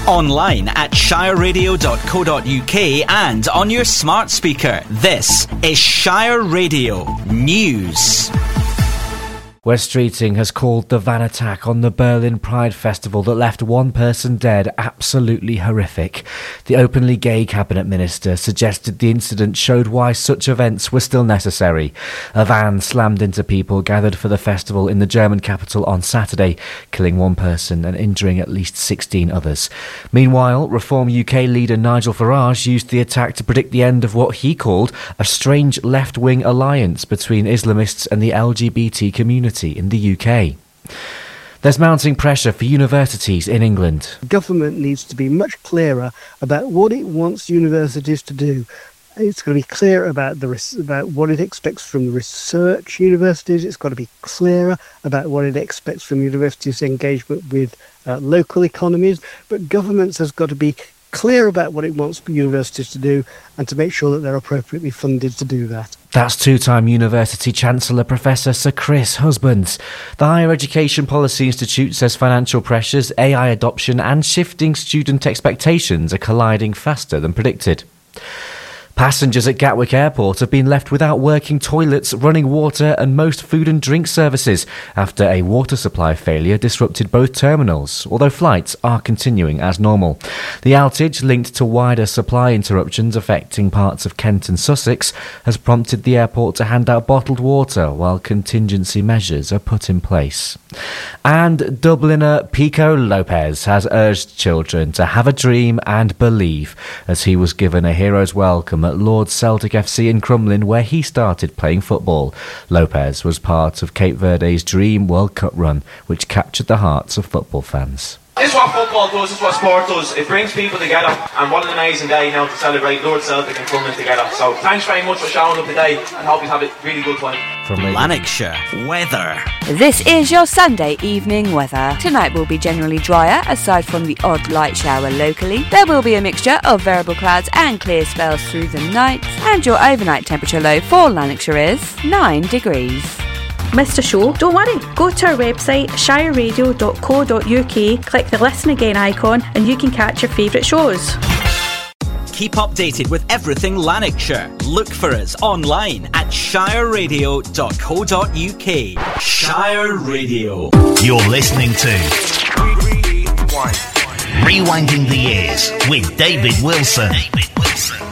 Online at shireradio.co.uk and on your smart speaker. This is Shire Radio News. Wes Streeting has called the van attack on the Berlin Pride Festival that left one person dead absolutely horrific. The openly gay cabinet minister suggested the incident showed why such events were still necessary. A van slammed into people gathered for the festival in the German capital on Saturday, killing one person and injuring at least 16 others. Meanwhile, Reform UK leader Nigel Farage used the attack to predict the end of what he called a strange left-wing alliance between Islamists and the LGBT community in the UK. There's mounting pressure for universities in England. Government needs to be much clearer about what it wants universities to do. It's got to be clear about about what it expects from research universities. It's got to be clearer about what it expects from universities' engagement with local economies. But governments has got to be clear about what it wants universities to do and to make sure that they're appropriately funded to do that. That's two-time University Chancellor Professor Sir Chris Husbands. The Higher Education Policy Institute says financial pressures, AI adoption and shifting student expectations are colliding faster than predicted. Passengers at Gatwick Airport have been left without working toilets, running water and most food and drink services after a water supply failure disrupted both terminals, although flights are continuing as normal. The outage, linked to wider supply interruptions affecting parts of Kent and Sussex, has prompted the airport to hand out bottled water while contingency measures are put in place. And Dubliner Pico Lopez has urged children to have a dream and believe, as he was given a hero's welcome at Lord's Celtic FC in Crumlin, where he started playing football. Lopez was part of Cape Verde's Dream World Cup run, which captured the hearts of football fans. This is what football does, this is what sport does. It brings people together, and what an amazing day now to celebrate Lord Celtic and Crumlin together. So thanks very much for showing up today, and hope you have a really good time. From Lanarkshire weather. This is your Sunday evening weather. Tonight will be generally drier, aside from the odd light shower locally. There will be a mixture of variable clouds and clear spells through the night, and your overnight temperature low for Lanarkshire is 9 degrees. Missed a show? Don't worry. Go to our website shireradio.co.uk, click the Listen Again icon and you can catch your favourite shows. Keep updated with everything Lanarkshire. Look for us online at shireradio.co.uk. Shire Radio. You're listening to Rewinding the Years with David Wilson.